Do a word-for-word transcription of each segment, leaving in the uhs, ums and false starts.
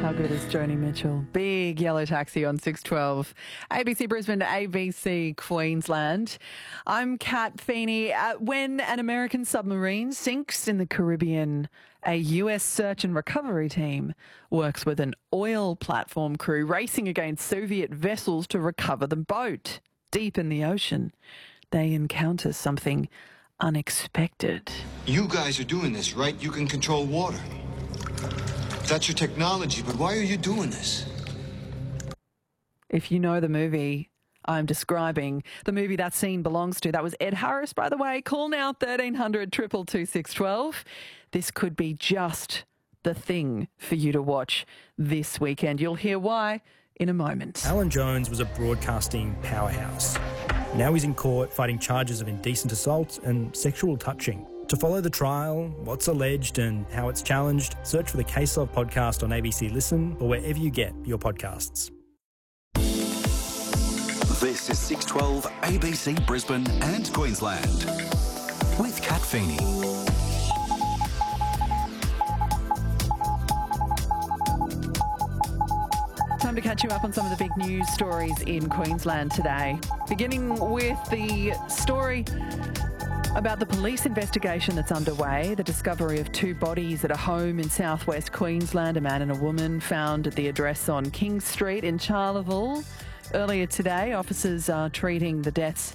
How good is Joni Mitchell? Big Yellow Taxi on six twelve. A B C Brisbane to A B C Queensland. I'm Kat Feeney. Uh, when an American submarine sinks in the Caribbean, a U S search and recovery team works with an oil platform crew racing against Soviet vessels to recover the boat. Deep in the ocean, they encounter something unexpected. You guys are doing this, right? You can control water. That's your technology, but why are you doing this? If you know the movie I'm describing, the movie that scene belongs to, that was Ed Harris, by the way. Call now thirteen hundred, two two two, six one two. This could be just the thing for you to watch this weekend. You'll hear why in a moment. Alan Jones was a broadcasting powerhouse. Now he's in court fighting charges of indecent assault and sexual touching. To follow the trial, what's alleged and how it's challenged, search for the Case Of podcast on A B C Listen or wherever you get your podcasts. This is six twelve A B C Brisbane and Queensland with Kat Feeney. Time to catch you up on some of the big news stories in Queensland today. Beginning with the story about the police investigation that's underway, the discovery of two bodies at a home in southwest Queensland, a man and a woman found at the address on King Street in Charleville. Earlier today, officers are treating the deaths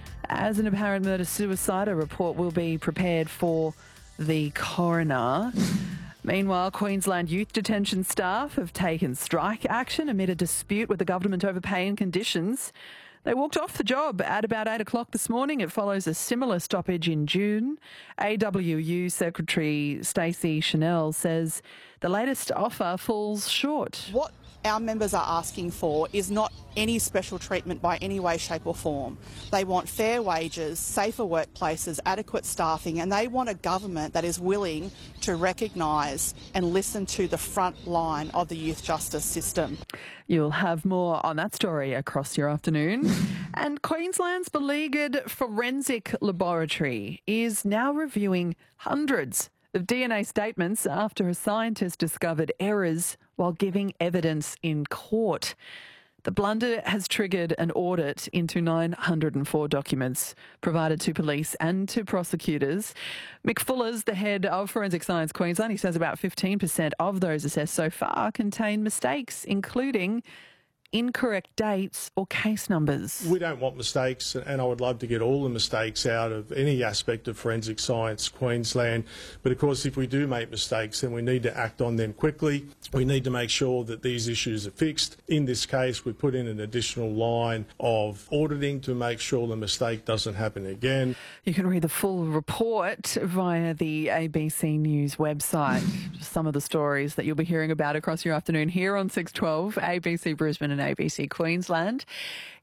as an apparent murder-suicide. A report will be prepared for the coroner. Meanwhile, Queensland youth detention staff have taken strike action amid a dispute with the government over pay and conditions. They walked off the job at about eight o'clock this morning. It follows a similar stoppage in June. A W U Secretary Stacey Chanel says the latest offer falls short. What our members are asking for is not any special treatment by any way, shape or form. They want fair wages, safer workplaces, adequate staffing, and they want a government that is willing to recognise and listen to the front line of the youth justice system. You'll have more on that story across your afternoon. And Queensland's beleaguered forensic laboratory is now reviewing hundreds of D N A statements after a scientist discovered errors while giving evidence in court. The blunder has triggered an audit into nine hundred four documents provided to police and to prosecutors. Mick Fuller's the head of Forensic Science Queensland. He says about fifteen percent of those assessed so far contain mistakes, including incorrect dates or case numbers. We don't want mistakes, and I would love to get all the mistakes out of any aspect of Forensic Science Queensland. But of course, if we do make mistakes, then we need to act on them quickly. We need to make sure that these issues are fixed. In this case, we put in an additional line of auditing to make sure the mistake doesn't happen again. You can read the full report via the A B C News website. Just some of the stories that you'll be hearing about across your afternoon here on six twelve, A B C Brisbane and A B C Queensland.